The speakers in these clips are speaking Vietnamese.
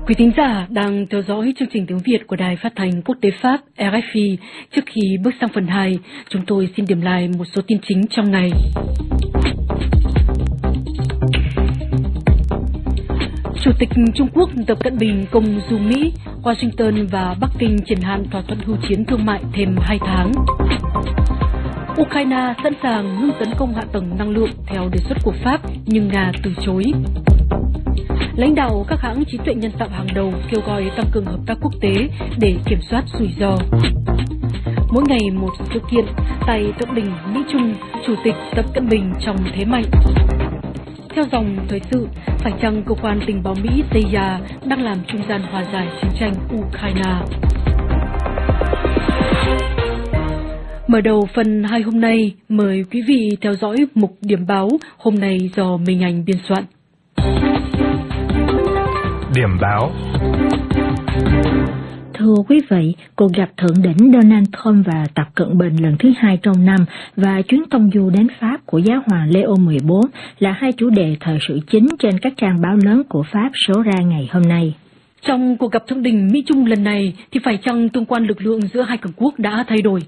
Quý thính giả đang theo dõi chương trình tiếng Việt của Đài Phát thanh Quốc tế Pháp RFI. Trước khi bước sang phần 2, chúng tôi xin điểm lại một số tin chính trong ngày. Chủ tịch Trung Quốc Tập Cận Bình công du Mỹ, Washington và Bắc Kinh triển hạn thỏa thuận hưu chiến thương mại thêm 2 tháng. Ukraine sẵn sàng ngưng tấn công hạ tầng năng lượng theo đề xuất của Pháp, nhưng Nga từ chối. Lãnh đạo các hãng trí tuệ nhân tạo hàng đầu kêu gọi tăng cường hợp tác quốc tế để kiểm soát rủi ro. Mỗi ngày một sự kiện tại Thượng đỉnh Mỹ-Trung, Chủ tịch Tập Cận Bình trong thế mạnh. Theo dòng thời sự, phải chăng cơ quan tình báo Mỹ CIA đang làm trung gian hòa giải chiến tranh Ukraine? Mở đầu phần 2 hôm nay, mời quý vị theo dõi mục điểm báo hôm nay do Minh Anh biên soạn. Điểm báo. Thưa quý vị, cuộc gặp thượng đỉnh Donald Trump và Tập Cận Bình lần thứ 2 trong năm và chuyến tông du đến Pháp của Giáo hoàng Leo 14 là hai chủ đề thời sự chính trên các trang báo lớn của Pháp số ra ngày hôm nay. Trong cuộc gặp thượng đỉnh Mỹ-Trung lần này thì phải chăng tương quan lực lượng giữa hai cường quốc đã thay đổi?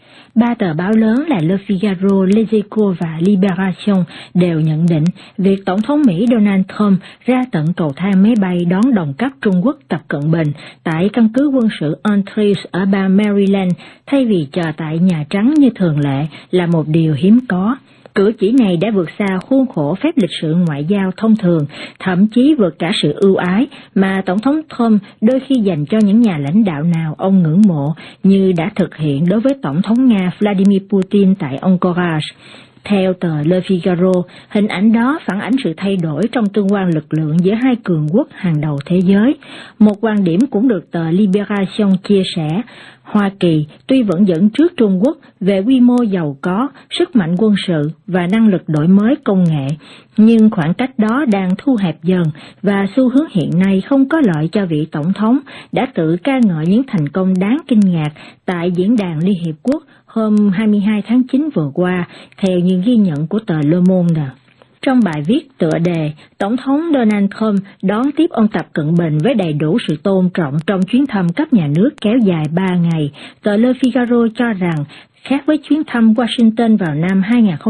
Ba tờ báo lớn là Le Figaro, Les Echos và Libération đều nhận định việc Tổng thống Mỹ Donald Trump ra tận cầu thang máy bay đón đồng cấp Trung Quốc Tập Cận Bình tại căn cứ quân sự Andrews ở bang Maryland thay vì chờ tại Nhà Trắng như thường lệ là một điều hiếm có. Cử chỉ này đã vượt xa khuôn khổ phép lịch sự ngoại giao thông thường, thậm chí vượt cả sự ưu ái mà Tổng thống Trump đôi khi dành cho những nhà lãnh đạo nào ông ngưỡng mộ, như đã thực hiện đối với Tổng thống Nga Vladimir Putin tại Anchorage. Theo tờ Le Figaro, hình ảnh đó phản ánh sự thay đổi trong tương quan lực lượng giữa hai cường quốc hàng đầu thế giới. Một quan điểm cũng được tờ Libération chia sẻ. Hoa Kỳ tuy vẫn dẫn trước Trung Quốc về quy mô giàu có, sức mạnh quân sự và năng lực đổi mới công nghệ, nhưng khoảng cách đó đang thu hẹp dần và xu hướng hiện nay không có lợi cho vị Tổng thống đã tự ca ngợi những thành công đáng kinh ngạc tại Diễn đàn Liên Hiệp Quốc hôm 22 tháng 9 vừa qua, theo những ghi nhận của tờ Le Monde. Trong bài viết tựa đề, Tổng thống Donald Trump đón tiếp ông Tập Cận Bình với đầy đủ sự tôn trọng trong chuyến thăm cấp nhà nước kéo dài 3 ngày, tờ Le Figaro cho rằng, khác với chuyến thăm Washington vào năm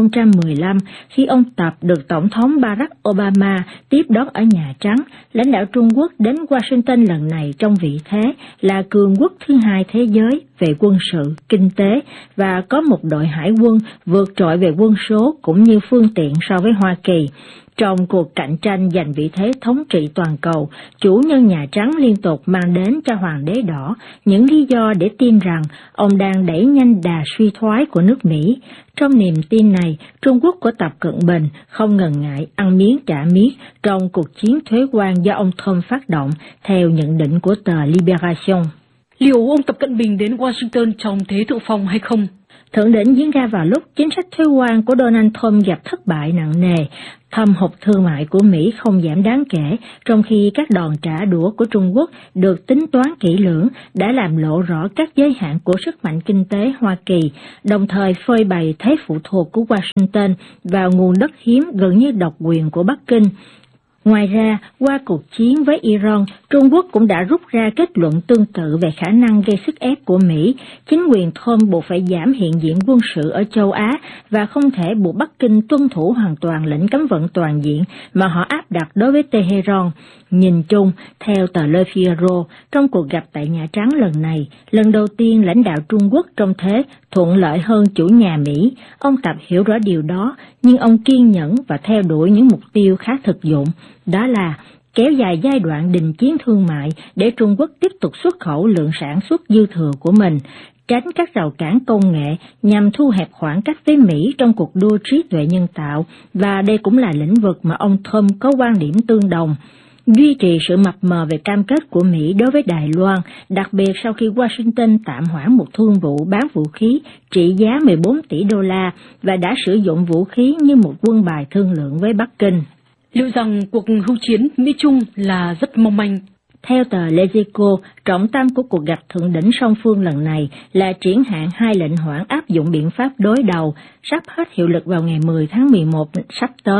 2015, khi ông Tập được Tổng thống Barack Obama tiếp đón ở Nhà Trắng, lãnh đạo Trung Quốc đến Washington lần này trong vị thế là cường quốc thứ hai thế giới về quân sự, kinh tế và có một đội hải quân vượt trội về quân số cũng như phương tiện so với Hoa Kỳ. Trong cuộc cạnh tranh giành vị thế thống trị toàn cầu, chủ nhân Nhà Trắng liên tục mang đến cho Hoàng đế đỏ những lý do để tin rằng ông đang đẩy nhanh đà suy thoái của nước Mỹ. Trong niềm tin này, Trung Quốc của Tập Cận Bình không ngần ngại ăn miếng trả miếng trong cuộc chiến thuế quan do ông Trump phát động, theo nhận định của tờ Libération. Liệu ông Tập Cận Bình đến Washington trong thế thượng phong hay không? Thượng đỉnh diễn ra vào lúc chính sách thuế quan của Donald Trump gặp thất bại nặng nề. Thâm hụt thương mại của Mỹ không giảm đáng kể, trong khi các đòn trả đũa của Trung Quốc được tính toán kỹ lưỡng đã làm lộ rõ các giới hạn của sức mạnh kinh tế Hoa Kỳ, đồng thời phơi bày thế phụ thuộc của Washington vào nguồn đất hiếm gần như độc quyền của Bắc Kinh. Ngoài ra, qua cuộc chiến với Iran, Trung Quốc cũng đã rút ra kết luận tương tự về khả năng gây sức ép của Mỹ. Chính quyền Trump buộc phải giảm hiện diện quân sự ở châu Á và không thể buộc Bắc Kinh tuân thủ hoàn toàn lệnh cấm vận toàn diện mà họ áp đặt đối với Tehran. Nhìn chung, theo tờ Le Figaro, trong cuộc gặp tại Nhà Trắng lần này, lần đầu tiên lãnh đạo Trung Quốc trông thế thuận lợi hơn chủ nhà Mỹ. Ông Tập hiểu rõ điều đó, nhưng ông kiên nhẫn và theo đuổi những mục tiêu khá thực dụng. Đó là kéo dài giai đoạn đình chiến thương mại để Trung Quốc tiếp tục xuất khẩu lượng sản xuất dư thừa của mình, tránh các rào cản công nghệ nhằm thu hẹp khoảng cách với Mỹ trong cuộc đua trí tuệ nhân tạo, và đây cũng là lĩnh vực mà ông Trump có quan điểm tương đồng. Duy trì sự mập mờ về cam kết của Mỹ đối với Đài Loan, đặc biệt sau khi Washington tạm hoãn một thương vụ bán vũ khí trị giá 14 tỷ đô la và đã sử dụng vũ khí như một quân bài thương lượng với Bắc Kinh. Liệu rằng cuộc hưu chiến Mỹ-Trung là rất mong manh? Theo tờ Les Echos, trọng tâm của cuộc gặp thượng đỉnh song phương lần này là triển hạn 2 lệnh hoãn áp dụng biện pháp đối đầu, sắp hết hiệu lực vào ngày 10 tháng 11 sắp tới.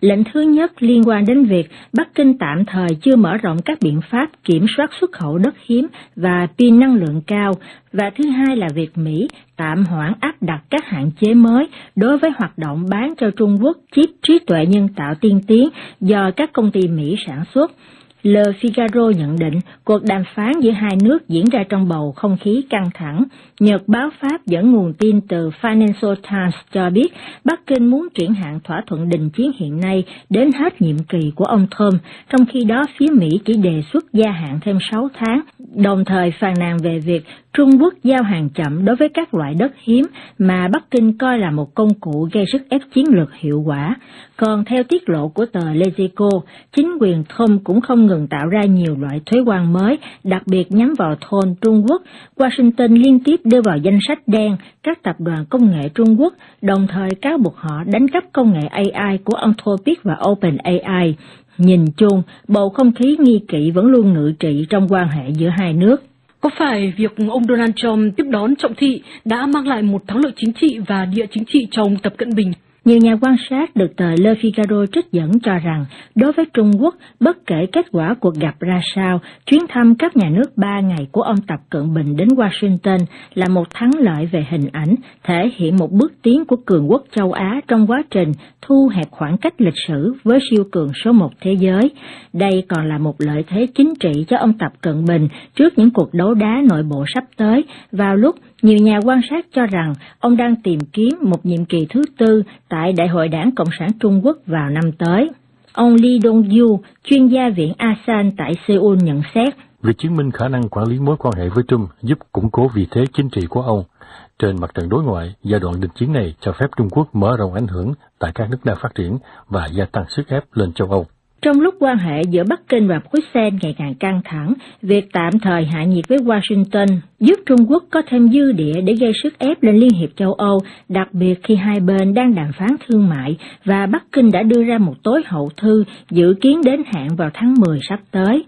Lệnh thứ nhất liên quan đến việc Bắc Kinh tạm thời chưa mở rộng các biện pháp kiểm soát xuất khẩu đất hiếm và pin năng lượng cao, và thứ hai là việc Mỹ tạm hoãn áp đặt các hạn chế mới đối với hoạt động bán cho Trung Quốc chip trí tuệ nhân tạo tiên tiến do các công ty Mỹ sản xuất. Le Figaro nhận định cuộc đàm phán giữa hai nước diễn ra trong bầu không khí căng thẳng. Nhật báo Pháp dẫn nguồn tin từ Financial Times cho biết Bắc Kinh muốn triển hạn thỏa thuận đình chiến hiện nay đến hết nhiệm kỳ của ông Trump, trong khi đó phía Mỹ chỉ đề xuất gia hạn thêm 6 tháng, đồng thời phàn nàn về việc Trung Quốc giao hàng chậm đối với các loại đất hiếm mà Bắc Kinh coi là một công cụ gây sức ép chiến lược hiệu quả. Còn theo tiết lộ của tờ Lezeco, chính quyền Trump cũng không ngừng tạo ra nhiều loại thuế quan mới, đặc biệt nhắm vào thôn Trung Quốc. Washington liên tiếp đưa vào danh sách đen các tập đoàn công nghệ Trung Quốc, đồng thời cáo buộc họ đánh cắp công nghệ AI của Anthropic và OpenAI. Nhìn chung, bầu không khí nghi kỵ vẫn luôn ngự trị trong quan hệ giữa hai nước. Có phải việc ông Donald Trump tiếp đón trọng thị đã mang lại một thắng lợi chính trị và địa chính trị cho ông Tập Cận Bình? Nhiều nhà quan sát được tờ Le Figaro trích dẫn cho rằng, đối với Trung Quốc, bất kể kết quả cuộc gặp ra sao, chuyến thăm cấp nhà nước 3 ngày của ông Tập Cận Bình đến Washington là một thắng lợi về hình ảnh, thể hiện một bước tiến của cường quốc châu Á trong quá trình thu hẹp khoảng cách lịch sử với siêu cường số 1 thế giới. Đây còn là một lợi thế chính trị cho ông Tập Cận Bình trước những cuộc đấu đá nội bộ sắp tới, vào lúc nhiều nhà quan sát cho rằng ông đang tìm kiếm một nhiệm kỳ thứ tư tại Đại hội Đảng Cộng sản Trung Quốc vào năm tới. Ông Lee Dong-yu, chuyên gia viện ASEAN tại Seoul nhận xét, việc chứng minh khả năng quản lý mối quan hệ với Trung giúp củng cố vị thế chính trị của ông. Trên mặt trận đối ngoại, giai đoạn đình chiến này cho phép Trung Quốc mở rộng ảnh hưởng tại các nước đang phát triển và gia tăng sức ép lên châu Âu. Trong lúc quan hệ giữa Bắc Kinh và Bruxelles ngày càng căng thẳng, việc tạm thời hạ nhiệt với Washington giúp Trung Quốc có thêm dư địa để gây sức ép lên Liên hiệp châu Âu, đặc biệt khi hai bên đang đàm phán thương mại và Bắc Kinh đã đưa ra một tối hậu thư dự kiến đến hạn vào tháng 10 sắp tới.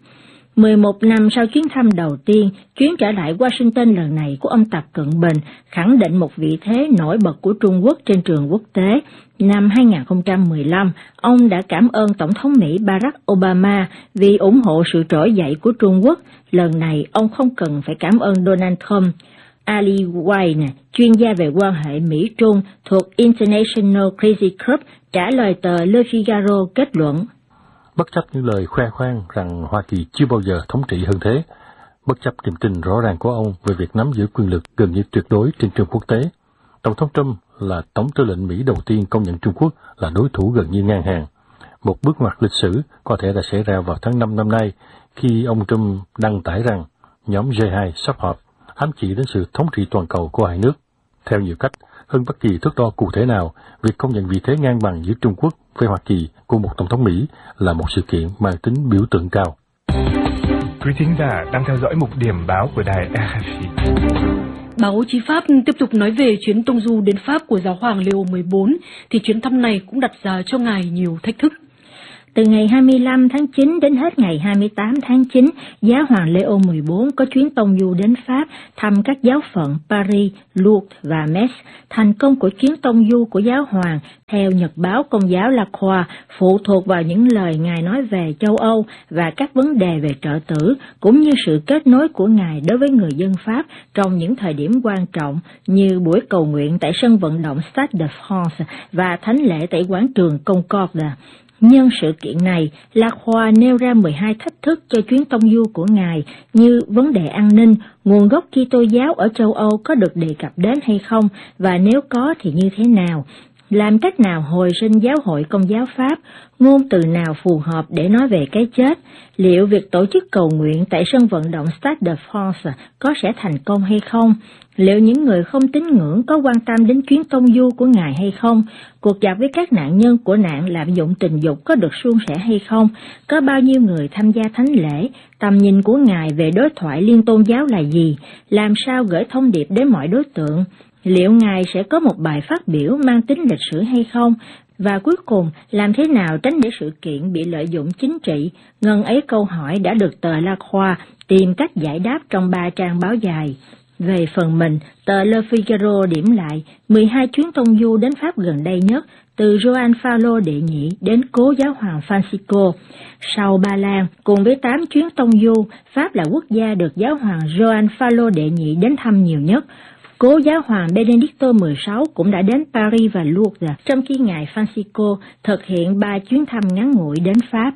11 năm sau chuyến thăm đầu tiên, chuyến trở lại Washington lần này của ông Tập Cận Bình khẳng định một vị thế nổi bật của Trung Quốc trên trường quốc tế. Năm 2015, ông đã cảm ơn Tổng thống Mỹ Barack Obama vì ủng hộ sự trỗi dậy của Trung Quốc. Lần này, ông không cần phải cảm ơn Donald Trump. Ali Wayne, chuyên gia về quan hệ Mỹ-Trung thuộc International Crisis Group, trả lời tờ Le Figaro kết luận. Bất chấp những lời khoe khoang rằng Hoa Kỳ chưa bao giờ thống trị hơn thế, bất chấp niềm tin rõ ràng của ông về việc nắm giữ quyền lực gần như tuyệt đối trên trường quốc tế, Tổng thống Trump là Tổng tư lệnh Mỹ đầu tiên công nhận Trung Quốc là đối thủ gần như ngang hàng. Một bước ngoặt lịch sử có thể đã xảy ra vào tháng 5 năm nay khi ông Trump đăng tải rằng nhóm G2 sắp họp, ám chỉ đến sự thống trị toàn cầu của hai nước. Theo nhiều cách, hơn bất kỳ thước đo cụ thể nào, việc công nhận vị thế ngang bằng giữa Trung Quốc với Hoa Kỳ của một Tổng thống Mỹ là một sự kiện mang tính biểu tượng cao. Quý thính giả đang theo dõi mục điểm báo của đài RFI. Báo chí Pháp tiếp tục nói về chuyến tông du đến Pháp của Giáo hoàng Leo 14, thì chuyến thăm này cũng đặt ra cho ngài nhiều thách thức. Từ ngày 25 tháng 9 đến hết ngày 28 tháng 9, Giáo hoàng Leo 14 có chuyến tông du đến Pháp thăm các giáo phận Paris, Lourdes và Metz. Thành công của chuyến tông du của Giáo hoàng, theo nhật báo Công giáo La Croix, phụ thuộc vào những lời Ngài nói về châu Âu và các vấn đề về trợ tử, cũng như sự kết nối của Ngài đối với người dân Pháp trong những thời điểm quan trọng như buổi cầu nguyện tại sân vận động Stade de France và thánh lễ tại quảng trường Concorde. Nhân sự kiện này, La Croix nêu ra 12 thách thức cho chuyến tông du của Ngài như vấn đề an ninh, nguồn gốc Kitô giáo ở châu Âu có được đề cập đến hay không, và nếu có thì như thế nào, làm cách nào hồi sinh giáo hội Công giáo Pháp, ngôn từ nào phù hợp để nói về cái chết, liệu việc tổ chức cầu nguyện tại sân vận động Stade de France có sẽ thành công hay không, liệu những người không tín ngưỡng có quan tâm đến chuyến tông du của Ngài hay không, cuộc gặp với các nạn nhân của nạn lạm dụng tình dục có được suôn sẻ hay không, có bao nhiêu người tham gia thánh lễ, tầm nhìn của Ngài về đối thoại liên tôn giáo là gì, làm sao gửi thông điệp đến mọi đối tượng, liệu Ngài sẽ có một bài phát biểu mang tính lịch sử hay không, và cuối cùng làm thế nào tránh để sự kiện bị lợi dụng chính trị. Ngần ấy câu hỏi đã được tờ La Croix tìm cách giải đáp trong 3 trang báo dài. Về phần mình, tờ Le Figaro điểm lại 12 chuyến tông du đến Pháp gần đây nhất, từ Gioan Phaolô đệ nhị đến cố giáo hoàng Francisco. Sau Ba Lan, cùng với 8 chuyến tông du, Pháp là quốc gia được giáo hoàng Gioan Phaolô đệ nhị đến thăm nhiều nhất. Cố giáo hoàng Benedicto XVI cũng đã đến Paris và Lourdes, trong khi ngài Francisco thực hiện 3 chuyến thăm ngắn ngủi đến Pháp.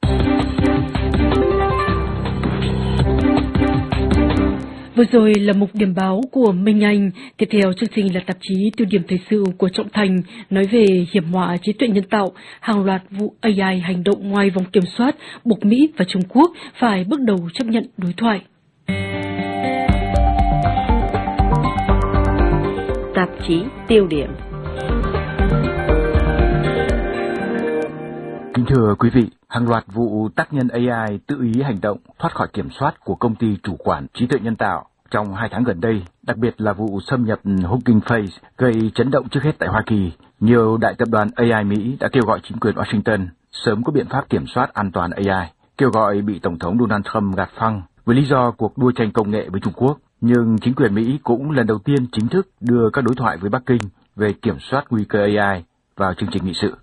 Vừa rồi là mục điểm báo của Minh Anh. Tiếp theo chương trình là tạp chí Tiêu điểm thời sự của Trọng Thành, nói về hiểm họa trí tuệ nhân tạo, hàng loạt vụ AI hành động ngoài vòng kiểm soát, buộc Mỹ và Trung Quốc phải bước đầu chấp nhận đối thoại. Tạp chí Tiêu điểm. Kính thưa quý vị, hàng loạt vụ tác nhân AI tự ý hành động thoát khỏi kiểm soát của công ty chủ quản trí tuệ nhân tạo trong 2 tháng gần đây, đặc biệt là vụ xâm nhập Hugging Face gây chấn động trước hết tại Hoa Kỳ. Nhiều đại tập đoàn AI Mỹ đã kêu gọi chính quyền Washington sớm có biện pháp kiểm soát an toàn AI, kêu gọi bị Tổng thống Donald Trump gạt phăng với lý do cuộc đua tranh công nghệ với Trung Quốc. Nhưng chính quyền Mỹ cũng lần đầu tiên chính thức đưa các đối thoại với Bắc Kinh về kiểm soát nguy cơ AI vào chương trình nghị sự.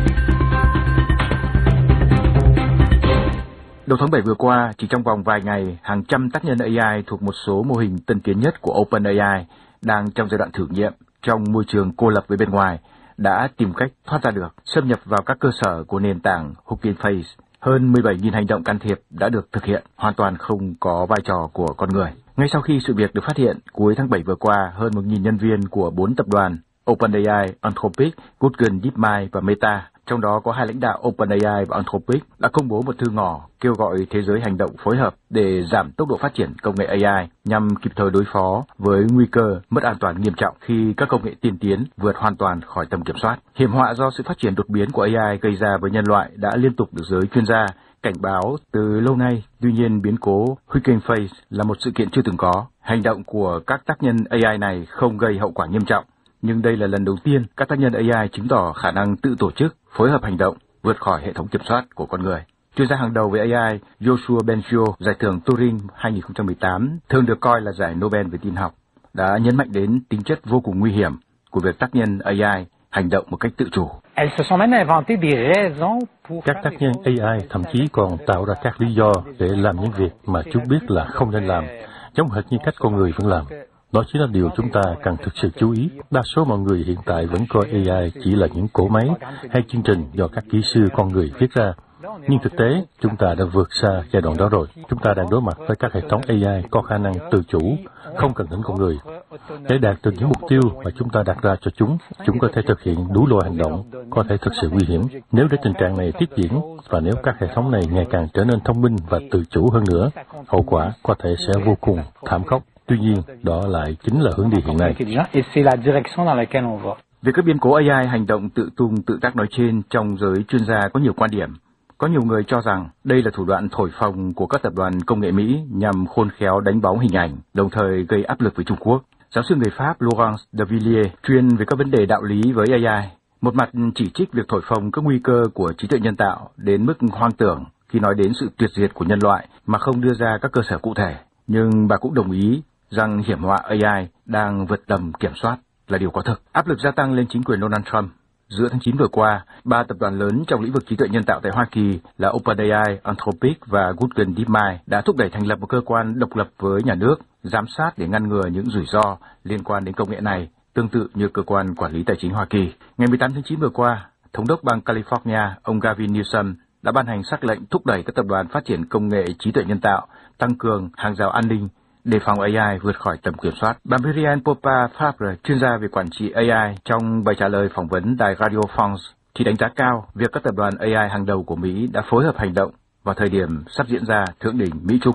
Đầu tháng 7 vừa qua, chỉ trong vòng vài ngày, hàng trăm tác nhân AI thuộc một số mô hình tân tiến nhất của OpenAI đang trong giai đoạn thử nghiệm trong môi trường cô lập với bên ngoài đã tìm cách thoát ra được, xâm nhập vào các cơ sở của nền tảng Hugging Face. Hơn 17.000 hành động can thiệp đã được thực hiện, hoàn toàn không có vai trò của con người. Ngay sau khi sự việc được phát hiện, cuối tháng 7 vừa qua, hơn 1.000 nhân viên của 4 tập đoàn OpenAI, Anthropic, Google, DeepMind và Meta, trong đó có 2 lãnh đạo OpenAI và Anthropic, đã công bố một thư ngỏ kêu gọi thế giới hành động phối hợp để giảm tốc độ phát triển công nghệ AI nhằm kịp thời đối phó với nguy cơ mất an toàn nghiêm trọng khi các công nghệ tiên tiến vượt hoàn toàn khỏi tầm kiểm soát. Hiểm họa do sự phát triển đột biến của AI gây ra với nhân loại đã liên tục được giới chuyên gia cảnh báo từ lâu nay. Tuy nhiên, biến cố Hugging Face là một sự kiện chưa từng có. Hành động của các tác nhân AI này không gây hậu quả nghiêm trọng, nhưng đây là lần đầu tiên các tác nhân AI chứng tỏ khả năng tự tổ chức, phối hợp hành động, vượt khỏi hệ thống kiểm soát của con người. Chuyên gia hàng đầu về AI Yoshua Bengio, giải thưởng Turing 2018, thường được coi là giải Nobel về tin học, đã nhấn mạnh đến tính chất vô cùng nguy hiểm của việc tác nhân AI hành động một cách tự chủ. Các tác nhân AI thậm chí còn tạo ra các lý do để làm những việc mà chúng biết là không nên làm, giống hệt như cách con người vẫn làm. Đó chính là điều chúng ta cần thực sự chú ý. Đa số mọi người hiện tại vẫn coi AI chỉ là những cỗ máy hay chương trình do các kỹ sư con người viết ra. Nhưng thực tế, chúng ta đã vượt xa giai đoạn đó rồi. Chúng ta đang đối mặt với các hệ thống AI có khả năng tự chủ, không cần đến con người. Để đạt được những mục tiêu mà chúng ta đặt ra cho chúng có thể thực hiện đủ loại hành động, có thể thực sự nguy hiểm. Nếu để tình trạng này tiếp diễn, và nếu các hệ thống này ngày càng trở nên thông minh và tự chủ hơn nữa, hậu quả có thể sẽ vô cùng thảm khốc. Tuy nhiên, đó lại chính là hướng đi hiện nay. Về các biến cố AI hành động tự tung tự tác nói trên, trong giới chuyên gia có nhiều quan điểm. Có nhiều người cho rằng đây là thủ đoạn thổi phồng của các tập đoàn công nghệ Mỹ nhằm khôn khéo đánh bóng hình ảnh, đồng thời gây áp lực với Trung Quốc. Giáo sư người Pháp Laurence de Villiers, chuyên về các vấn đề đạo lý với AI, một mặt chỉ trích việc thổi phồng các nguy cơ của trí tuệ nhân tạo đến mức hoang tưởng khi nói đến sự tuyệt diệt của nhân loại mà không đưa ra các cơ sở cụ thể. Nhưng bà cũng đồng ý rằng hiểm họa AI đang vượt tầm kiểm soát là điều có thực. Áp lực gia tăng lên chính quyền Donald Trump. Giữa tháng 9 vừa qua, 3 tập đoàn lớn trong lĩnh vực trí tuệ nhân tạo tại Hoa Kỳ là OpenAI, Anthropic và Google DeepMind đã thúc đẩy thành lập một cơ quan độc lập với nhà nước, giám sát để ngăn ngừa những rủi ro liên quan đến công nghệ này, tương tự như cơ quan quản lý tài chính Hoa Kỳ. Ngày 18 tháng 9 vừa qua, Thống đốc bang California, ông Gavin Newsom, đã ban hành sắc lệnh thúc đẩy các tập đoàn phát triển công nghệ trí tuệ nhân tạo, tăng cường hàng rào an ninh, đề phòng AI vượt khỏi tầm kiểm soát. Bà Marianne Popa-Fabre, chuyên gia về quản trị AI, trong bài trả lời phỏng vấn đài Radio France, thì đánh giá cao việc các tập đoàn AI hàng đầu của Mỹ đã phối hợp hành động vào thời điểm sắp diễn ra thượng đỉnh Mỹ-Trung.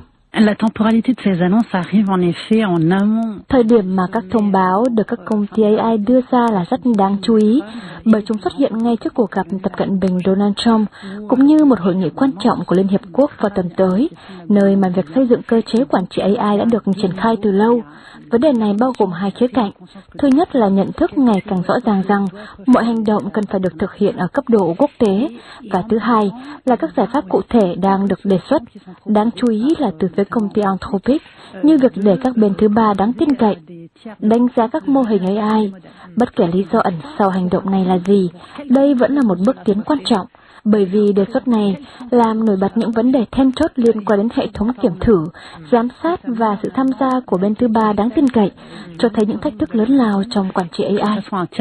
Thời điểm mà các thông báo được các công ty AI đưa ra là rất đáng chú ý, bởi chúng xuất hiện ngay trước cuộc gặp Tập Cận Bình Donald Trump, cũng như một hội nghị quan trọng của Liên Hiệp Quốc vào tuần tới, nơi mà việc xây dựng cơ chế quản trị AI đã được triển khai từ lâu. Vấn đề này bao gồm 2 khía cạnh. Thứ nhất là nhận thức ngày càng rõ ràng rằng mọi hành động cần phải được thực hiện ở cấp độ quốc tế, và thứ hai là các giải pháp cụ thể đang được đề xuất. Đáng chú ý là từ phía với công ty Anthropic như việc để các bên thứ ba đáng tin cậy đánh giá các mô hình AI. Bất kể lý do ẩn sau hành động này là gì, đây vẫn là một bước tiến quan trọng, bởi vì đề xuất này làm nổi bật những vấn đề then chốt liên quan đến hệ thống kiểm thử, giám sát và sự tham gia của bên thứ ba đáng tin cậy, cho thấy những thách thức lớn lao trong quản trị AI.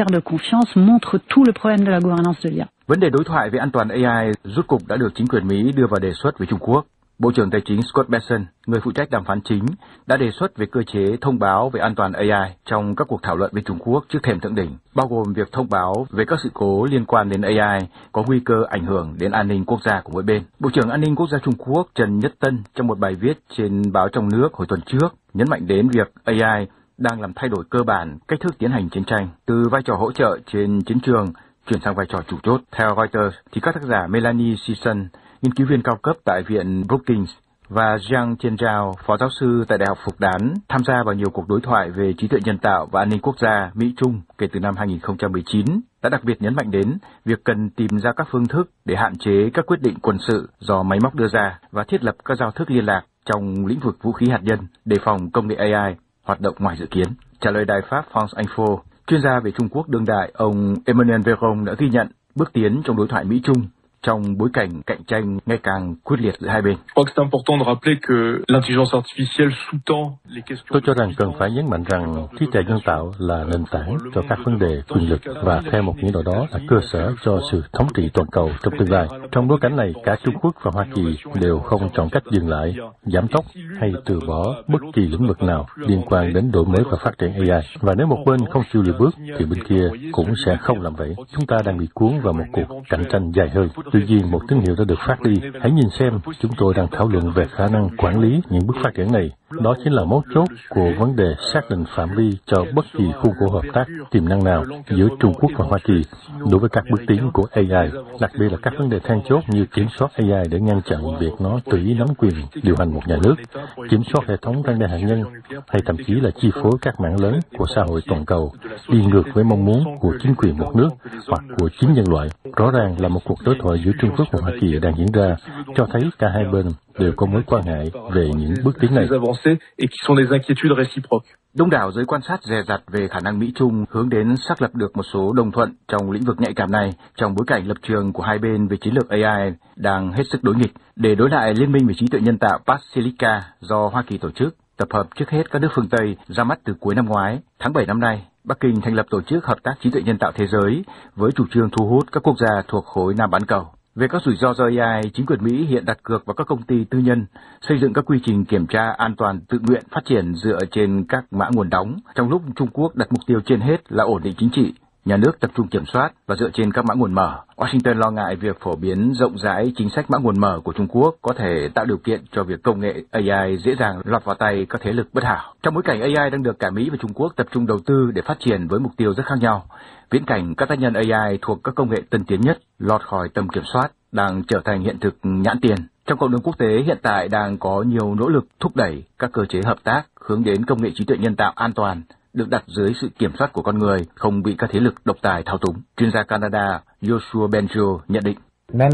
Vấn đề đối thoại về an toàn AI rốt cục đã được chính quyền Mỹ đưa vào đề xuất với Trung Quốc. Bộ trưởng Tài chính Scott Bessent, người phụ trách đàm phán chính, đã đề xuất về cơ chế thông báo về an toàn AI trong các cuộc thảo luận với Trung Quốc trước thềm thượng đỉnh, bao gồm việc thông báo về các sự cố liên quan đến AI có nguy cơ ảnh hưởng đến an ninh quốc gia của mỗi bên. Bộ trưởng An ninh Quốc gia Trung Quốc Trần Nhất Tân trong một bài viết trên báo trong nước hồi tuần trước nhấn mạnh đến việc AI đang làm thay đổi cơ bản cách thức tiến hành chiến tranh, từ vai trò hỗ trợ trên chiến trường chuyển sang vai trò chủ chốt. Theo Reuters, thì các tác giả Melanie Sisson, nghiên cứu viên cao cấp tại Viện Brookings, và Jiang Tianzhao, phó giáo sư tại Đại học Phục Đán, tham gia vào nhiều cuộc đối thoại về trí tuệ nhân tạo và an ninh quốc gia Mỹ-Trung kể từ năm 2019, đã đặc biệt nhấn mạnh đến việc cần tìm ra các phương thức để hạn chế các quyết định quân sự do máy móc đưa ra và thiết lập các giao thức liên lạc trong lĩnh vực vũ khí hạt nhân, đề phòng công nghệ AI hoạt động ngoài dự kiến. Trả lời đài Pháp France Info, chuyên gia về Trung Quốc đương đại ông Emmanuel Véron đã ghi nhận bước tiến trong đối thoại Mỹ-Trung trong bối cảnh cạnh tranh ngày càng quyết liệt giữa hai bên. Tôi cho rằng cần phải nhấn mạnh rằng trí tuệ nhân tạo là nền tảng cho các vấn đề quyền lực và theo một nghĩa nào đó là cơ sở cho sự thống trị toàn cầu trong tương lai. Trong bối cảnh này, cả Trung Quốc và Hoa Kỳ đều không chọn cách dừng lại, giảm tốc hay từ bỏ bất kỳ lĩnh vực nào liên quan đến đổi mới và phát triển AI. Và nếu một bên không chịu lùi bước, thì bên kia cũng sẽ không làm vậy. Chúng ta đang bị cuốn vào một cuộc cạnh tranh dài hơi. Tuy nhiên, một tín hiệu đã được phát đi. Hãy nhìn xem, chúng tôi đang thảo luận về khả năng quản lý những bước phát triển này. Đó chính là mấu chốt của vấn đề xác định phạm vi cho bất kỳ khuôn khổ hợp tác tiềm năng nào giữa Trung Quốc và Hoa Kỳ đối với các bước tiến của AI, đặc biệt là các vấn đề then chốt như kiểm soát AI để ngăn chặn việc nó tự ý nắm quyền điều hành một nhà nước, kiểm soát hệ thống răn đe hạt nhân, hay thậm chí là chi phối các mạng lớn của xã hội toàn cầu đi ngược với mong muốn của chính quyền một nước hoặc của chính nhân loại. Rõ ràng là một cuộc đối thoại giữa Trung Quốc và Hoa Kỳ đang diễn ra, cho thấy cả hai bên đều có mối quan ngại về những bước tiến này. Đông đảo giới quan sát dè dặt về khả năng Mỹ-Trung hướng đến xác lập được một số đồng thuận trong lĩnh vực nhạy cảm này trong bối cảnh lập trường của hai bên về chiến lược AI đang hết sức đối nghịch. Để đối lại Liên minh về trí tuệ nhân tạo Pax-Silica do Hoa Kỳ tổ chức, tập hợp trước hết các nước phương Tây ra mắt từ cuối năm ngoái. Tháng 7 năm nay, Bắc Kinh thành lập Tổ chức Hợp tác Trí tuệ nhân tạo Thế giới với chủ trương thu hút các quốc gia thuộc khối Nam bán cầu. Về các rủi ro do AI, chính quyền Mỹ hiện đặt cược vào các công ty tư nhân xây dựng các quy trình kiểm tra an toàn tự nguyện phát triển dựa trên các mã nguồn đóng, trong lúc Trung Quốc đặt mục tiêu trên hết là ổn định chính trị, nhà nước tập trung kiểm soát và dựa trên các mã nguồn mở. Washington lo ngại việc phổ biến rộng rãi chính sách mã nguồn mở của Trung Quốc có thể tạo điều kiện cho việc công nghệ AI dễ dàng lọt vào tay các thế lực bất hảo. Trong bối cảnh AI đang được cả Mỹ và Trung Quốc tập trung đầu tư để phát triển với mục tiêu rất khác nhau, viễn cảnh các tác nhân AI thuộc các công nghệ tân tiến nhất lọt khỏi tầm kiểm soát đang trở thành hiện thực nhãn tiền. Trong cộng đồng quốc tế hiện tại đang có nhiều nỗ lực thúc đẩy các cơ chế hợp tác hướng đến công nghệ trí tuệ nhân tạo an toàn, được đặt dưới sự kiểm soát của con người, không bị các thế lực độc tài thao túng. Chuyên gia Canada Joshua Benjo nhận định.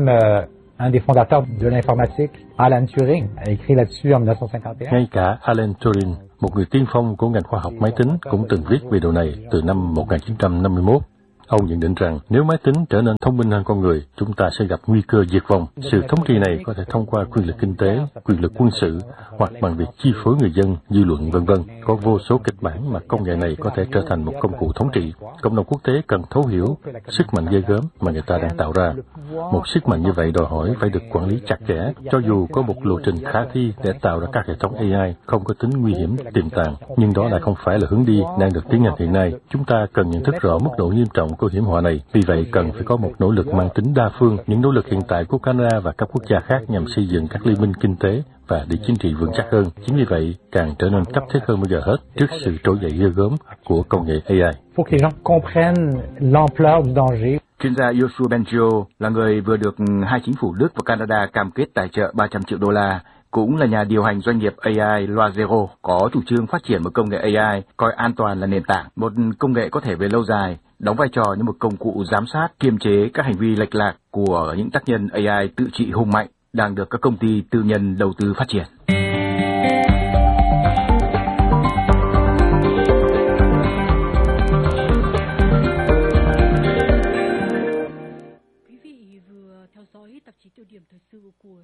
Un des fondateurs de l'informatique, Alan Turing, a écrit là-dessus en 1951. Ngay cả Alan Turing, một người tiên phong của ngành khoa học máy tính, cũng từng viết về điều này từ năm 1951. Ông nhận định rằng nếu máy tính trở nên thông minh hơn con người, chúng ta sẽ gặp nguy cơ diệt vong. Sự thống trị này có thể thông qua quyền lực kinh tế, quyền lực quân sự, hoặc bằng việc chi phối người dân, dư luận, v.v. Có vô số kịch bản mà công nghệ này có thể trở thành một công cụ thống trị. Cộng đồng quốc tế cần thấu hiểu sức mạnh ghê gớm mà người ta đang tạo ra. Một sức mạnh như vậy đòi hỏi phải được quản lý chặt chẽ, cho dù có một lộ trình khả thi để tạo ra các hệ thống AI không có tính nguy hiểm tiềm tàng. Nhưng đó lại không phải là hướng đi đang được tiến hành hiện nay. Chúng ta cần nhận thức rõ mức độ nghiêm trọng của hiểm họa này. Vì vậy, cần phải có một nỗ lực mang tính đa phương. Những nỗ lực hiện tại của Canada và các quốc gia khác nhằm xây dựng các liên minh kinh tế và địa chính trị vững chắc hơn. Chính vì vậy, càng trở nên cấp thiết hơn bao giờ hết trước sự trỗi dậy ghê gớm của công nghệ AI. Faut que les gens comprennent l'ampleur du danger. Chuyên gia Joshua Benjo là người vừa được hai chính phủ Đức và Canada cam kết tài trợ 300 triệu đô la, cũng là nhà điều hành doanh nghiệp AI Loazero, có chủ trương phát triển một công nghệ AI coi an toàn là nền tảng, một công nghệ có thể về lâu dài đóng vai trò như một công cụ giám sát, kiềm chế các hành vi lệch lạc của những tác nhân AI tự trị hùng mạnh đang được các công ty tư nhân đầu tư phát triển.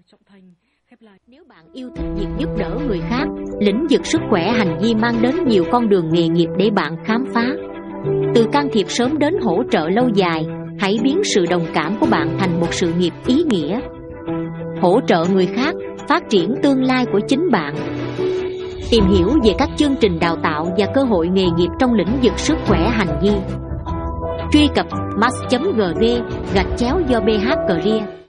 Nếu bạn yêu thích việc giúp đỡ người khác, lĩnh vực sức khỏe hành vi mang đến nhiều con đường nghề nghiệp để bạn khám phá. Từ can thiệp sớm đến hỗ trợ lâu dài, hãy biến sự đồng cảm của bạn thành một sự nghiệp ý nghĩa. Hỗ trợ người khác, phát triển tương lai của chính bạn. Tìm hiểu về các chương trình đào tạo và cơ hội nghề nghiệp trong lĩnh vực sức khỏe hành vi. Truy cập mass.gv/do BH Career.